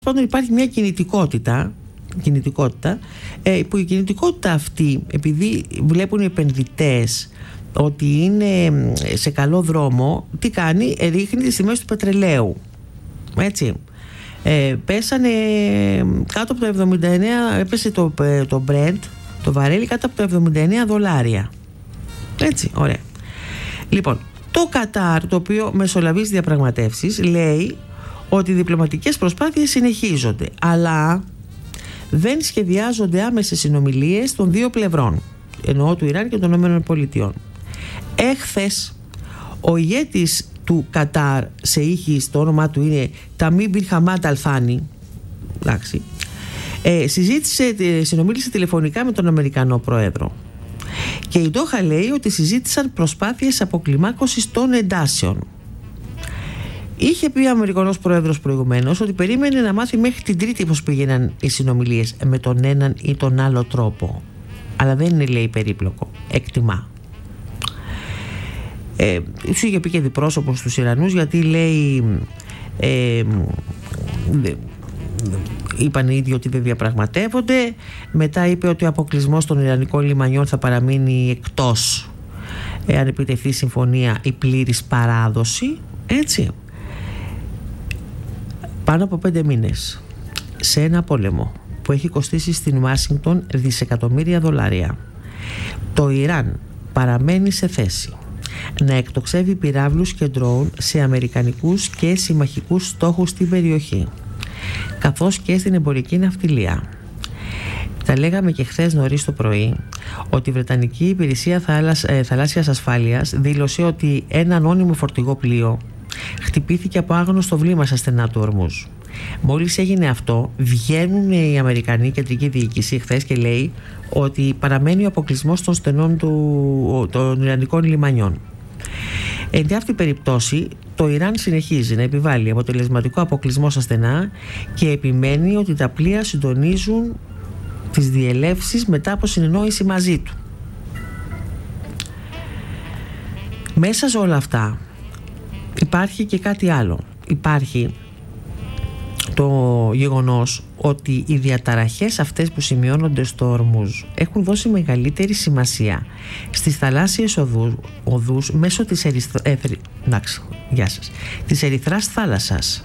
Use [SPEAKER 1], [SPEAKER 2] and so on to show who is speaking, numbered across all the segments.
[SPEAKER 1] Πάντων υπάρχει μια κινητικότητα που η κινητικότητα αυτή, επειδή βλέπουν οι επενδυτές ότι είναι σε καλό δρόμο, τι κάνει? Ρίχνει τις τιμές του πετρελαίου, έτσι. Πέσανε κάτω από το 79, έπεσε το Brent, το βαρέλι κάτω από το $79, έτσι, ωραία. Λοιπόν, το Κατάρ, το οποίο μεσολαβεί στις διαπραγματεύσεις, λέει ότι οι διπλωματικές προσπάθειες συνεχίζονται, αλλά δεν σχεδιάζονται άμεσες συνομιλίες των δύο πλευρών, εννοώ του Ιράν και των ΗΠΑ. Έχθες ο ηγέτης του Κατάρ, σε ήχης, το όνομά του είναι Ταμίμ Μπιν Χαμάντ Αλ Θάνι, εντάξει, συνομίλησε τηλεφωνικά με τον Αμερικανό Πρόεδρο, και η Ντόχα λέει ότι συζήτησαν προσπάθειες αποκλιμάκωσης των εντάσεων. Είχε πει ο Αμερικανός Πρόεδρος προηγουμένως ότι περίμενε να μάθει μέχρι την Τρίτη πώς πήγαιναν οι συνομιλίες με τον έναν ή τον άλλο τρόπο. Αλλά δεν είναι, λέει, περίπλοκο. Εκτιμά. Σου είχε πει και διπρόσωπος στους Ιρανούς, γιατί λέει είπαν οι ίδιοι ότι δεν διαπραγματεύονται. Μετά είπε ότι ο αποκλεισμός των Ιρανικών λιμανιών θα παραμείνει εκτός αν επιτευχθεί συμφωνία η πλήρης παράδοση, έτσι. Πάνω από 5 μήνες σε ένα πόλεμο που έχει κοστίσει στην Ουάσιγκτον δισεκατομμύρια δολάρια, το Ιράν παραμένει σε θέση να εκτοξεύει πυράβλους και ντρόουν σε αμερικανικούς και συμμαχικούς στόχους στην περιοχή, καθώς και στην εμπορική ναυτιλία. Τα λέγαμε και χθες νωρίς το πρωί ότι η Βρετανική Υπηρεσία Θαλάσσιας Ασφάλειας δήλωσε ότι ένα ανώνυμο φορτηγό πλοίο χτυπήθηκε από άγνωστο βλήμα στα στενά του Ορμούζ. Μόλις έγινε αυτό, βγαίνουν οι Αμερικανοί κεντρική διοίκηση χθες και λέει ότι παραμένει ο αποκλεισμός των στενών των Ιρανικών λιμανιών. Εν αυτή περιπτώσει, το Ιράν συνεχίζει να επιβάλλει αποτελεσματικό αποκλεισμό στα στενά και επιμένει ότι τα πλοία συντονίζουν τις διελεύσεις μετά από συνεννόηση μαζί του. Μέσα σε όλα αυτά υπάρχει και κάτι άλλο. Υπάρχει το γεγονός ότι οι διαταραχές αυτές που σημειώνονται στο Ορμούζ έχουν δώσει μεγαλύτερη σημασία στις θαλάσσιες οδούς μέσω της της Ερυθράς θάλασσας.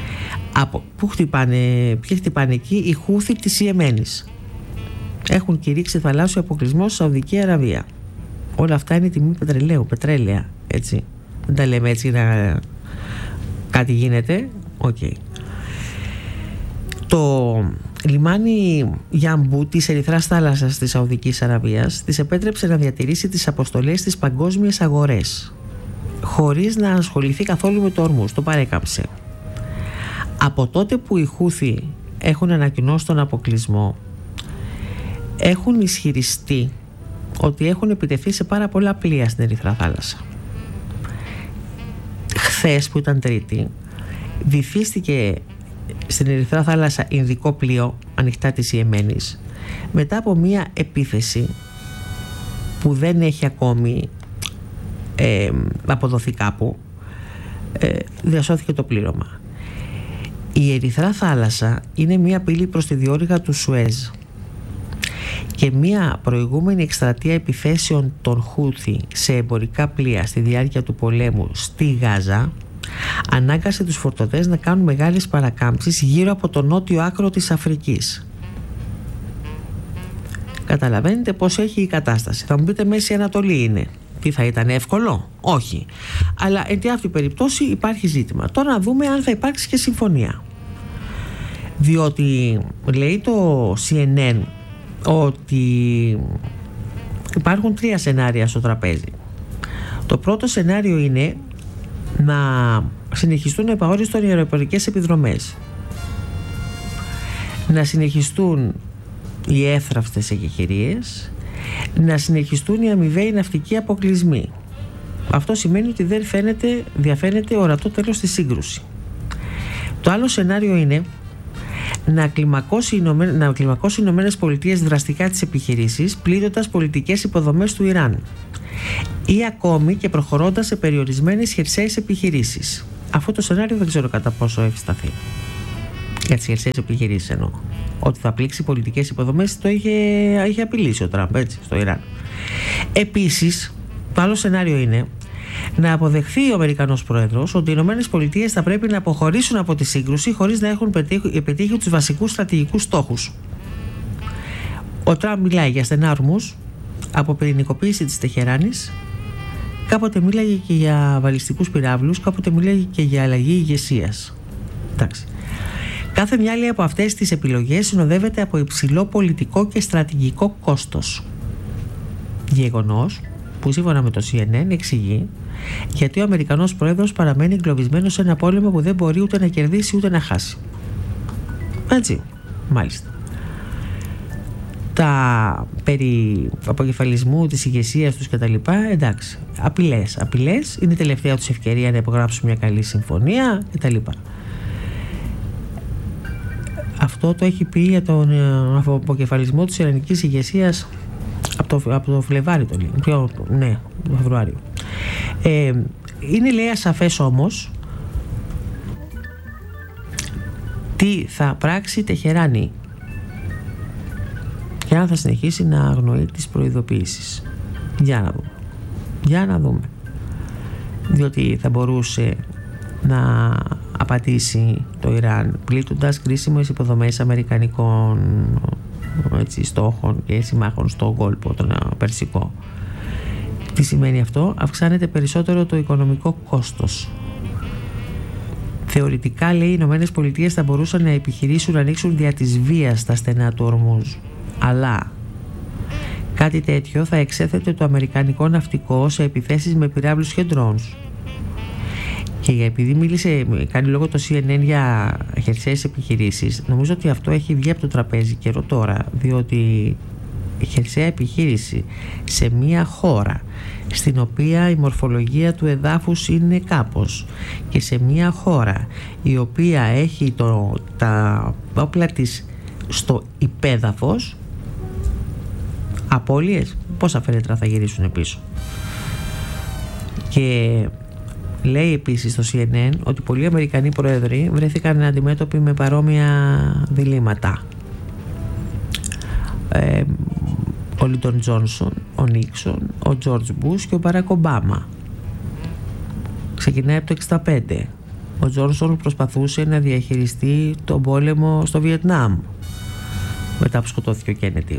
[SPEAKER 1] Ποιοι χτυπάνε εκεί? Οι Χούθι της Ιεμένης. Έχουν κηρύξει θαλάσσιο αποκλεισμό στη Σαουδική Αραβία. Όλα αυτά είναι τιμή πετρέλαια, έτσι. Δεν τα λέμε έτσι να κάτι γίνεται. Okay. Το λιμάνι Γιαμπού της Ερυθράς θάλασσας της Σαουδικής Αραβίας της επέτρεψε να διατηρήσει τις αποστολές στις παγκόσμιες αγορές χωρίς να ασχοληθεί καθόλου με το Ορμούζ. Το παρέκαμψε. Από τότε που οι Χούθι έχουν ανακοινώσει τον αποκλεισμό, έχουν ισχυριστεί ότι έχουν επιτεθεί σε πάρα πολλά πλοία στην Ερυθρά θάλασσα. Χθες, που ήταν Τρίτη, βυθίστηκε στην Ερυθρά θάλασσα Ινδικό πλοίο ανοιχτά της Ιεμένης μετά από μια επίθεση που δεν έχει ακόμη αποδοθεί κάπου. Διασώθηκε το πλήρωμα. Η Ερυθρά θάλασσα είναι μια πύλη προς τη διόρυγα του Σουέζ, και μια προηγούμενη εκστρατεία επιθέσεων των Χούθι σε εμπορικά πλοία στη διάρκεια του πολέμου στη Γάζα ανάγκασε τους φορτωτές να κάνουν μεγάλες παρακάμψεις γύρω από το νότιο άκρο της Αφρικής. Καταλαβαίνετε πώς έχει η κατάσταση. Θα μου πείτε, Μέση Ανατολή είναι. Τι θα ήταν εύκολο? Όχι. Αλλά εν τη αυτή περιπτώσει υπάρχει ζήτημα. Τώρα να δούμε αν θα υπάρξει και συμφωνία. Διότι λέει το CNN ότι υπάρχουν 3 σενάρια στο τραπέζι. Το πρώτο σενάριο είναι να συνεχιστούν επαόριστον οι αεροπορικές επιδρομές, να συνεχιστούν οι εύθραυστες εκεχηρίες, να συνεχιστούν οι αμοιβαίοι ναυτικοί αποκλεισμοί. Αυτό σημαίνει ότι δεν διαφαίνεται ορατό τέλος στη σύγκρουση. Το άλλο σενάριο είναι να κλιμακώσει οι Ηνωμένες Πολιτείες δραστικά τις επιχειρήσεις, πλήττοντας πολιτικές υποδομές του Ιράν, ή ακόμη και προχωρώντας σε περιορισμένες χερσαίες επιχειρήσεις. Αυτό το σενάριο δεν ξέρω κατά πόσο έχει σταθεί. Για τις χερσαίες επιχειρήσεις εννοώ. Ότι θα πλήξει πολιτικές υποδομές το είχε απειλήσει ο Τραμπ, έτσι, στο Ιράν. Επίσης, το άλλο σενάριο είναι να αποδεχθεί ο Αμερικανός Πρόεδρος ότι οι ΗΠΑ θα πρέπει να αποχωρήσουν από τη σύγκρουση χωρίς να έχουν πετύχει τους βασικούς στρατηγικούς στόχους. Ο Τραμπ μιλάει για στενάρμους, από πυρηνικοποίηση της Τεχεράνης, κάποτε μίλαγε και για βαλιστικούς πυράβλους, κάποτε μίλαγε και για αλλαγή ηγεσίας. Εντάξει. Κάθε μια άλλη από αυτές τις επιλογές συνοδεύεται από υψηλό πολιτικό και στρατηγικό κόστος. Γεγονός που σύμφωνα με το CNN εξηγεί γιατί ο Αμερικανός Πρόεδρος παραμένει εγκλωβισμένος σε ένα πόλεμο που δεν μπορεί ούτε να κερδίσει ούτε να χάσει. Έτσι, μάλιστα. Τα περί αποκεφαλισμού της ηγεσίας τους κτλ. Εντάξει, απειλές, είναι η τελευταία τους ευκαιρία να υπογράψουν μια καλή συμφωνία κτλ. Αυτό το έχει πει για τον αποκεφαλισμό της ιρανικής ηγεσίας από το Φλεβάρι το Φεβρουάριο. Είναι, λέει, ασαφές όμως τι θα πράξει η Τεχεράνη και αν θα συνεχίσει να αγνοεί τις προειδοποιήσεις. Για να δούμε. Διότι θα μπορούσε να απατήσει το Ιράν πλήττοντας κρίσιμες υποδομές αμερικανικών στόχων και συμμάχων στον κόλπο τον Περσικό. Τι σημαίνει αυτό? Αυξάνεται περισσότερο το οικονομικό κόστος. Θεωρητικά, λέει, οι Ηνωμένες Πολιτείες θα μπορούσαν να επιχειρήσουν να ανοίξουν δια της βίας τα στενά του Ορμούζ. Αλλά κάτι τέτοιο θα εξέθετε το αμερικανικό ναυτικό σε επιθέσεις με πυράβλους και drones. Και επειδή κάνει λόγο το CNN για χερσαίες επιχειρήσεις, νομίζω ότι αυτό έχει βγει από το τραπέζι καιρό τώρα, διότι η χερσαία επιχείρηση σε μια χώρα στην οποία η μορφολογία του εδάφους είναι κάπως και σε μια χώρα η οποία έχει τα όπλα της στο υπέδαφος, απώλειες πόσα φέρετρα θα γυρίσουν πίσω. Και λέει επίσης στο CNN ότι πολλοί Αμερικανοί πρόεδροι βρέθηκαν αντιμέτωποι με παρόμοια διλήμματα. Ο Λίντον Τζόνσον, ο Νίξον, ο Τζόρτζ Μπους και ο Μπαράκ Ομπάμα. Ξεκινάει από το 1965. Ο Τζόνσον προσπαθούσε να διαχειριστεί τον πόλεμο στο Βιετνάμ μετά που σκοτώθηκε ο Κέννεντι.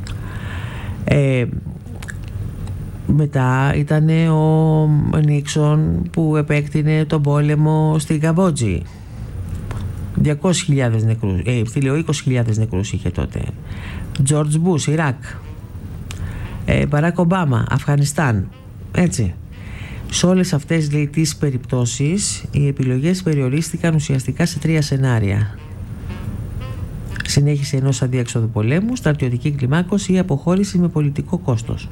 [SPEAKER 1] Μετά ήταν ο Νίξον που επέκτηνε τον πόλεμο στην Καμπότζη. 200.000 νεκρούς, 20.000 νεκρούς είχε τότε. Τζόρτζ Μπούς, Ιράκ. Μπαράκ Ομπάμα, Αφγανιστάν. Έτσι. Σε όλες αυτές, λέει, τις περιπτώσεις οι επιλογές περιορίστηκαν ουσιαστικά σε 3 σενάρια. Συνέχιση ενός αδιέξοδου πολέμου, στρατιωτική κλιμάκωση ή αποχώρηση με πολιτικό κόστος.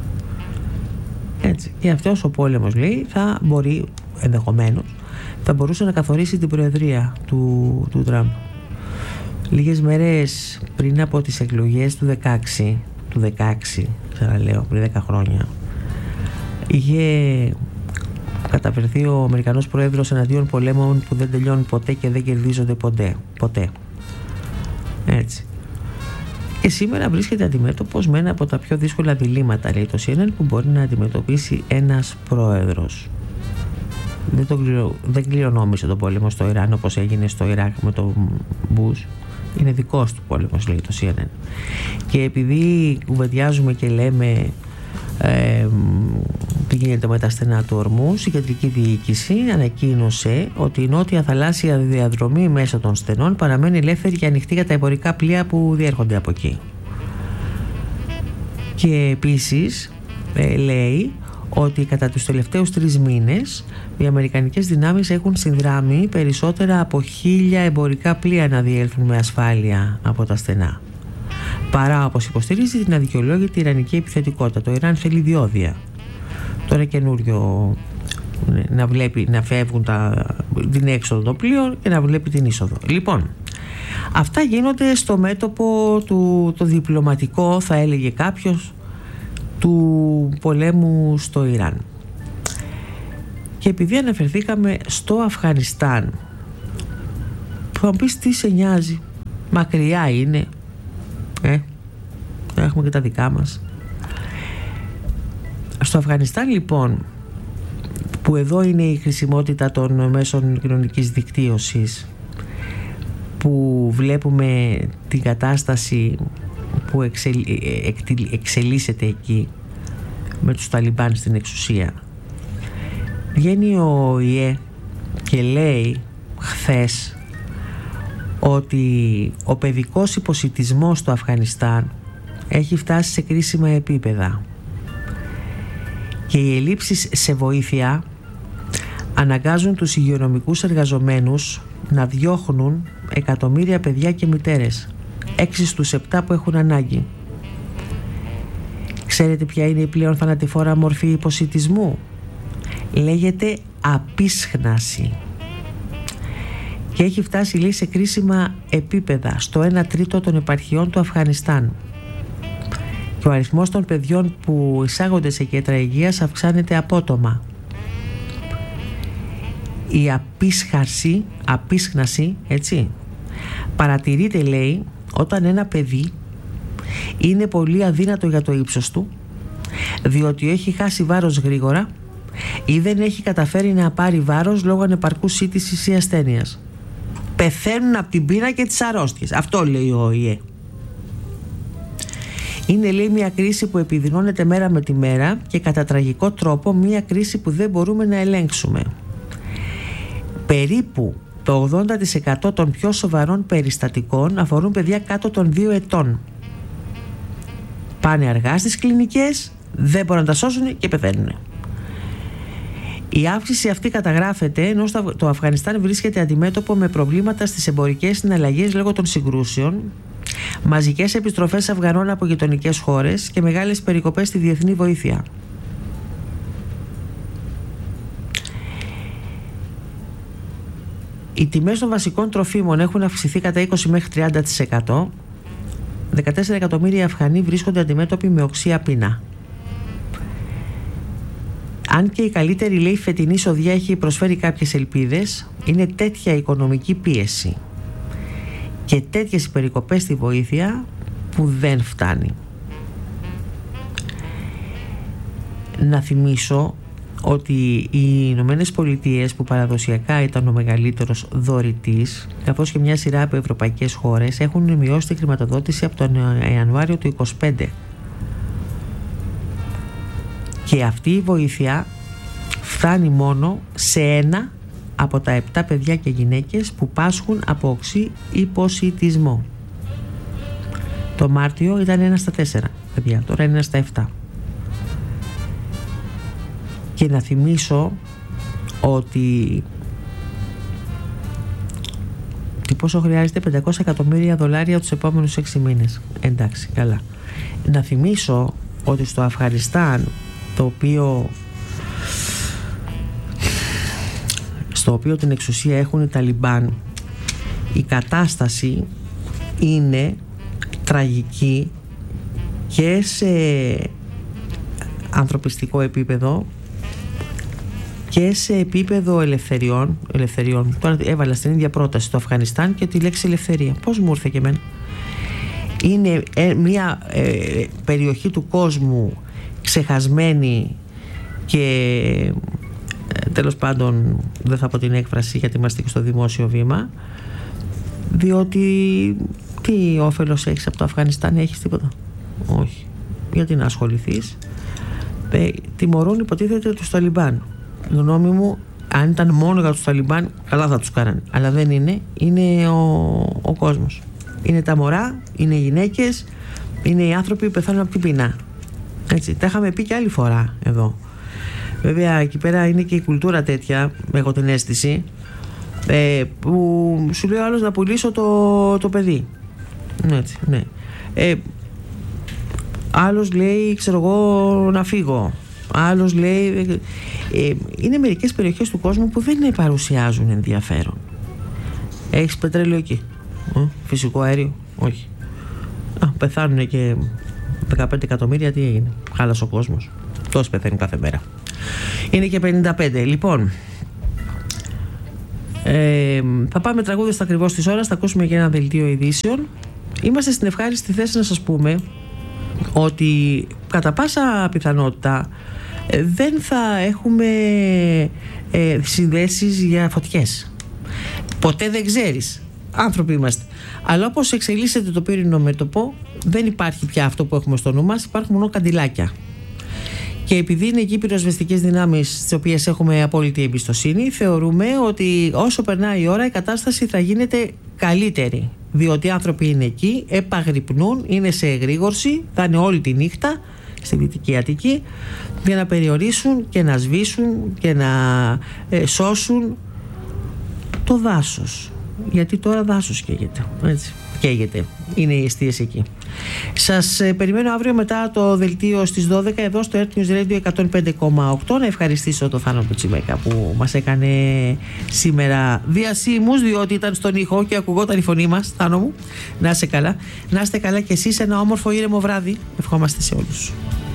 [SPEAKER 1] Έτσι. Και αυτός ο πόλεμος, λέει, θα μπορεί, ενδεχομένως, θα μπορούσε να καθορίσει την προεδρία του Τραμπ. Λίγες μέρες πριν από τις εκλογές του 16, ξαναλέω, πριν 10 χρόνια, είχε καταφερθεί ο Αμερικανός Πρόεδρος εναντίον πολέμων που δεν τελειώνουν ποτέ και δεν κερδίζονται ποτέ. Έτσι. Και σήμερα βρίσκεται αντιμέτωπος με ένα από τα πιο δύσκολα διλήμματα, λέει το CNN, που μπορεί να αντιμετωπίσει ένας πρόεδρος. Δεν κληρονόμησε τον πόλεμο στο Ιράν όπως έγινε στο Ιράκ με τον Μπούς. Είναι δικός του πόλεμος, λέει το CNN. Και επειδή κουβεντιάζουμε και λέμε τι γίνεται με τα στενά του Ορμούζ, η κεντρική διοίκηση ανακοίνωσε ότι η νότια θαλάσσια διαδρομή μέσω των στενών παραμένει ελεύθερη και ανοιχτή για τα εμπορικά πλοία που διέρχονται από εκεί. Και επίσης λέει ότι κατά τους τελευταίους 3 μήνες οι αμερικανικές δυνάμεις έχουν συνδράμει περισσότερα από 1.000 εμπορικά πλοία να διέλθουν με ασφάλεια από τα στενά. Παρά, όπως υποστηρίζει, την αδικαιολόγητη ιρανική επιθετικότητα. Το Ιράν θέλει διόδια. Τώρα καινούριο να βλέπει να φεύγουν την έξοδο των πλοίων και να βλέπει την είσοδο. Λοιπόν, αυτά γίνονται στο μέτωπο το διπλωματικό, θα έλεγε κάποιος, του πολέμου στο Ιράν. Και επειδή αναφερθήκαμε στο Αφγανιστάν Θα μου πεις τι σε νοιάζει, μακριά είναι, έχουμε και τα δικά μας. Στο Αφγανιστάν λοιπόν, που εδώ είναι η χρησιμότητα των μέσων κοινωνικής δικτύωσης, που βλέπουμε την κατάσταση που εξελίσσεται εκεί με τους Ταλιμπάν στην εξουσία, βγαίνει ο ΟΗΕ και λέει χθες ότι ο παιδικός υποσιτισμός στο Αφγανιστάν έχει φτάσει σε κρίσιμα επίπεδα και οι ελλείψεις σε βοήθεια αναγκάζουν τους υγειονομικούς εργαζομένους να διώχνουν εκατομμύρια παιδιά και μητέρες, 6 στους 7 που έχουν ανάγκη. Ξέρετε ποια είναι η πλέον θανατηφόρα μορφή υποσιτισμού? Λέγεται απίσχναση και έχει φτάσει, λέει, σε κρίσιμα επίπεδα στο 1/3 των επαρχιών του Αφγανιστάν και ο αριθμός των παιδιών που εισάγονται σε κέντρα υγείας αυξάνεται απότομα. Η απίσχναση, έτσι, παρατηρείται, λέει, όταν ένα παιδί είναι πολύ αδύνατο για το ύψος του, διότι έχει χάσει βάρος γρήγορα ή δεν έχει καταφέρει να πάρει βάρος λόγω ανεπαρκούς σύντησης ή ασθένειας. Πεθαίνουν από την πείνα και τις αρρώστιες. Αυτό λέει ο ΟΗΕ. Είναι, λέει, μια κρίση που επιδεινώνεται μέρα με τη μέρα και κατά τραγικό τρόπο μια κρίση που δεν μπορούμε να ελέγξουμε. Περίπου το 80% των πιο σοβαρών περιστατικών αφορούν παιδιά κάτω των 2 ετών. Πάνε αργά στις κλινικές, δεν μπορούν να τα σώσουν και πεθαίνουν. Η αύξηση αυτή καταγράφεται ενώ το Αφγανιστάν βρίσκεται αντιμέτωπο με προβλήματα στις εμπορικές συναλλαγές λόγω των συγκρούσεων, μαζικές επιστροφές Αφγανών από γειτονικές χώρες και μεγάλες περικοπές στη διεθνή βοήθεια. Οι τιμές των βασικών τροφίμων έχουν αυξηθεί κατά 20 μέχρι 30%. 14 εκατομμύρια Αφγανοί βρίσκονται αντιμέτωποι με οξεία πείνα. Αν και η καλύτερη, λέει, φετινή εισοδιά έχει προσφέρει κάποιες ελπίδες, είναι τέτοια οικονομική πίεση και τέτοιες οι περικοπές στη βοήθεια που δεν φτάνει. Να θυμίσω ότι οι Ηνωμένες Πολιτείες, που παραδοσιακά ήταν ο μεγαλύτερος δωρητής, καθώς και μια σειρά από ευρωπαϊκές χώρες, έχουν μειώσει τη χρηματοδότηση από τον Ιανουάριο του 2025. Και αυτή η βοήθεια φτάνει μόνο σε 1 από τα 7 παιδιά και γυναίκες που πάσχουν από οξύ υποσιτισμό. Το Μάρτιο ήταν 1 στα 4 παιδιά, τώρα είναι 1 στα 7. Και να θυμίσω ότι πόσο χρειάζεται? 500 εκατομμύρια δολάρια τους επόμενους 6 μήνες. Εντάξει, καλά. Να θυμίσω ότι στο Αφγανιστάν, στο οποίο την εξουσία έχουν οι Ταλιμπάν, η κατάσταση είναι τραγική και σε ανθρωπιστικό επίπεδο και σε επίπεδο ελευθεριών. Τώρα έβαλα στην ίδια πρόταση το Αφγανιστάν και τη λέξη ελευθερία. Πώς μου ήρθε και εμένα? Είναι μια περιοχή του κόσμου ξεχασμένη και τέλος πάντων δεν θα πω την έκφραση γιατί είμαστε και στο δημόσιο βήμα, διότι τι όφελος έχεις από το Αφγανιστάν? Έχεις τίποτα? Όχι. Γιατί να ασχοληθείς? Τιμωρούν, υποτίθεται, τους Ταλιμπάν. Γνώμη μου, αν ήταν μόνο για τους Ταλιμπάν, καλά θα τους κάνανε. Αλλά δεν είναι. Είναι ο κόσμος. Είναι τα μωρά, είναι οι γυναίκες, είναι οι άνθρωποι που πεθάνουν από την πείνα. Έτσι, τα είχαμε πει και άλλη φορά εδώ. Βέβαια, εκεί πέρα είναι και η κουλτούρα τέτοια, έχω την αίσθηση, που σου λέει ο άλλος να πουλήσω το παιδί. Έτσι, ναι. Άλλος λέει, ξέρω εγώ, να φύγω. Άλλος λέει... είναι μερικές περιοχές του κόσμου που δεν παρουσιάζουν ενδιαφέρον. Έχεις πετρέλαιο εκεί? Φυσικό αέριο? Όχι. Πεθάνουν και 15 εκατομμύρια, τι έγινε? Χάλασε ο κόσμος. Τόσοι πεθαίνουν κάθε μέρα. Είναι και 55. Λοιπόν, Θα πάμε τραγούδια στα ακριβώς της ώρας, θα ακούσουμε και ένα δελτίο ειδήσεων. Είμαστε στην ευχάριστη θέση να σας πούμε ότι κατά πάσα πιθανότητα δεν θα έχουμε συνδέσεις για φωτιές. Ποτέ δεν ξέρεις. Άνθρωποι είμαστε. Αλλά όπως εξελίσσεται το πύρινο μέτωπο, δεν υπάρχει πια αυτό που έχουμε στο νου μας, υπάρχουν μόνο καντιλάκια. Και επειδή είναι εκεί οι πυροσβεστικές δυνάμεις στις οποίες έχουμε απόλυτη εμπιστοσύνη, θεωρούμε ότι όσο περνάει η ώρα η κατάσταση θα γίνεται καλύτερη. Διότι οι άνθρωποι είναι εκεί, επαγρυπνούν, είναι σε εγρήγορση, θα είναι όλη τη νύχτα στη Δυτική Αττική για να περιορίσουν και να σβήσουν και να σώσουν το δάσος. Γιατί τώρα δάσος καίγεται, έτσι. Καίγεται. Είναι οι εστίες εκεί. Σας περιμένω αύριο μετά το δελτίο στις 12 εδώ στο Earth News Radio 105,8. Να ευχαριστήσω τον Θάνο Τσιμέκα που μας έκανε σήμερα διασύμους, διότι ήταν στον ήχο και ακουγόταν η φωνή μας. Θάνο μου, να είστε καλά. Να είστε καλά και εσείς, ένα όμορφο ήρεμο βράδυ. Ευχόμαστε σε όλους.